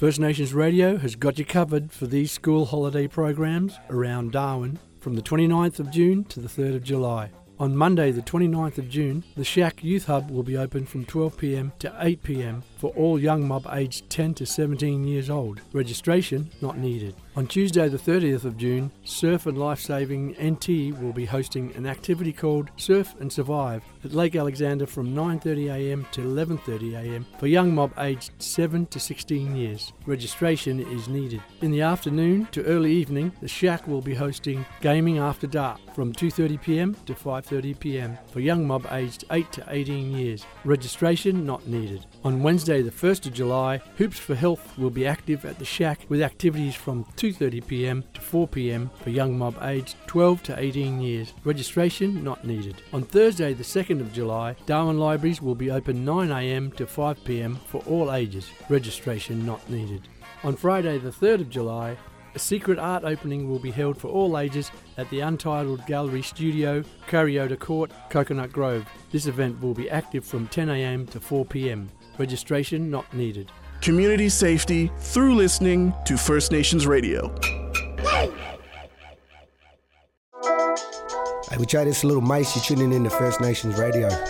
First Nations Radio has got you covered for these school holiday programs around Darwin from the 29th of June to the 3rd of July. On Monday the 29th of June, the Shack Youth Hub will be open from 12pm to 8pm for all young mob aged 10 to 17 years old. Registration not needed. On Tuesday the 30th of June, Surf and Lifesaving NT will be hosting an activity called Surf and Survive at Lake Alexander from 9:30am to 11:30am for young mob aged 7 to 16 years. Registration is needed. In the afternoon to early evening, the Shack will be hosting Gaming After Dark from 2:30pm to 5:30pm for young mob aged 8 to 18 years. Registration not needed. On Wednesday the 1st of July, Hoops for Health will be active at the Shack with activities from 2:30pm to 4pm for young mob aged 12 to 18 years. Registration not needed. On Thursday the 2nd of July, Darwin Libraries will be open 9am to 5pm for all ages. Registration not needed. On Friday the 3rd of July, a secret art opening will be held for all ages at the Untitled Gallery Studio, Cariota Court, Coconut Grove. This event will be active from 10am to 4pm. Registration not needed. Community safety through listening to First Nations Radio. Hey, we try this little mice. You're tuning in to First Nations Radio.